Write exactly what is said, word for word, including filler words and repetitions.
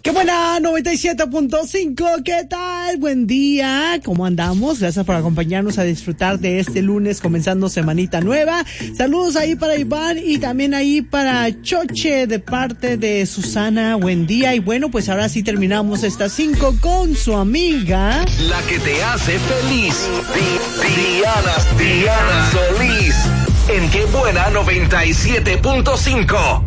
¡Qué buena! noventa y siete punto cinco, ¿qué tal? Buen día, ¿cómo andamos? Gracias por acompañarnos a disfrutar de este lunes, comenzando semanita nueva. Saludos ahí para Iván y también ahí para Choche de parte de Susana. Buen día, y bueno, pues ahora sí terminamos estas cinco con su amiga, la que te hace feliz, Di- Diana, Diana Solís, en Qué Buena noventa y siete punto cinco.